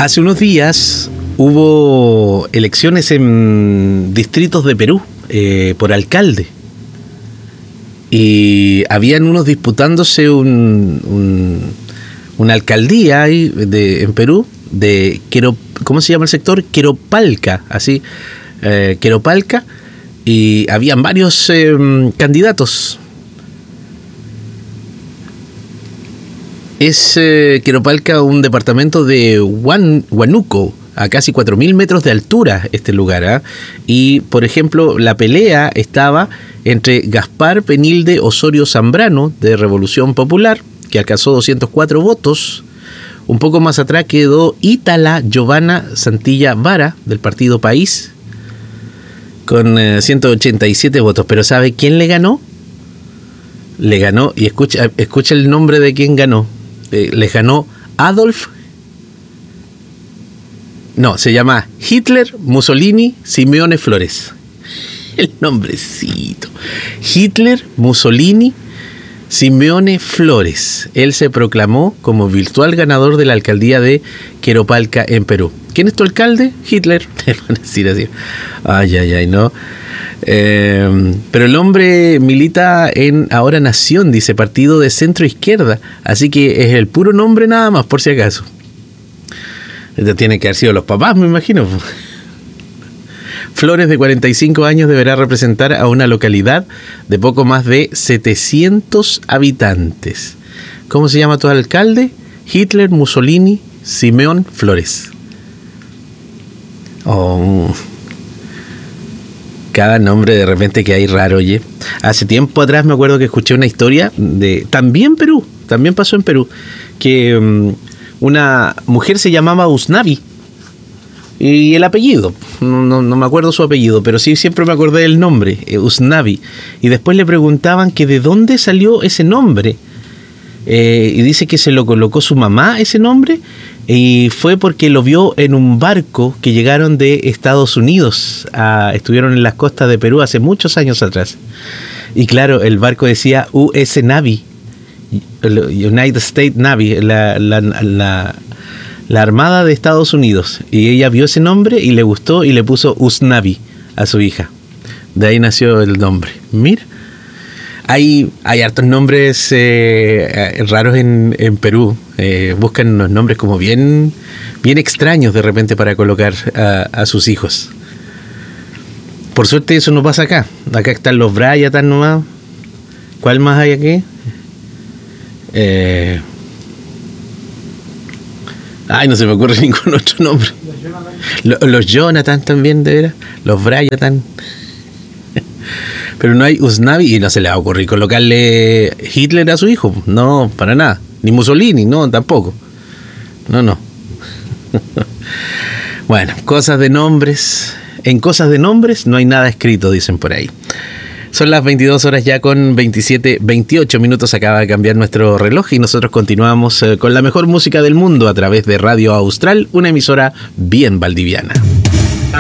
Hace unos días hubo elecciones en distritos de Perú por alcalde. Y habían unos disputándose una alcaldía ahí en Perú de ¿cómo se llama el sector? Queropalca, así, Queropalca, y habían varios candidatos. Es Queropalca, un departamento de Huánuco, a casi 4.000 metros de altura este lugar, ¿eh? Y, por ejemplo, la pelea estaba entre Gaspar Penilde Osorio Zambrano, de Revolución Popular, que alcanzó 204 votos. Un poco más atrás quedó Ítala Giovanna Santilla Vara, del partido País, con 187 votos. Pero ¿sabe quién le ganó? Le ganó, y escucha el nombre de quién ganó. Le ganó Adolf. No, se llama Hitler Mussolini Simeone Flores. El nombrecito. Hitler Mussolini Simeone Flores. Él se proclamó como virtual ganador de la alcaldía de Queropalca en Perú. ¿Quién es tu alcalde? Hitler. Te van a decir así. Ay, no. Pero el hombre milita en Ahora Nación, dice, partido de centro izquierda. Así que es el puro nombre nada más, por si acaso. Tiene que haber sido los papás, me imagino. Flores, de 45 años, deberá representar a una localidad de poco más de 700 habitantes. ¿Cómo se llama tu alcalde? Hitler Mussolini Simeón Flores. Cada nombre de repente que hay raro, oye. Hace tiempo atrás me acuerdo que escuché una historia de... También pasó en Perú, que una mujer se llamaba Usnavi. Y el apellido, no me acuerdo su apellido, pero sí siempre me acordé del nombre, Usnavi. Y después le preguntaban que de dónde salió ese nombre. Y dice que se lo colocó su mamá ese nombre, y fue porque lo vio en un barco que llegaron de Estados Unidos. Estuvieron en las costas de Perú hace muchos años atrás. Y claro, el barco decía US Navy, United States Navy, la Armada de Estados Unidos, y ella vio ese nombre y le gustó y le puso Usnavi a su hija. De ahí nació el nombre. Mira, hay hartos nombres raros en Perú. Buscan unos nombres como bien extraños de repente para colocar a sus hijos. Por suerte eso no pasa acá. Acá están los Brayatan nomás. ¿Cuál más hay aquí? No se me ocurre ningún otro nombre. Los Jonathan también, de veras. Los Brayatan. Pero no hay Usnavi, y no se le va a ocurrir colocarle Hitler a su hijo. No, para nada. Ni Mussolini, no, tampoco. No. Bueno, cosas de nombres. En cosas de nombres no hay nada escrito, dicen por ahí. Son las 22 horas ya con 28 minutos. Acaba de cambiar nuestro reloj y nosotros continuamos con la mejor música del mundo a través de Radio Austral, una emisora bien valdiviana.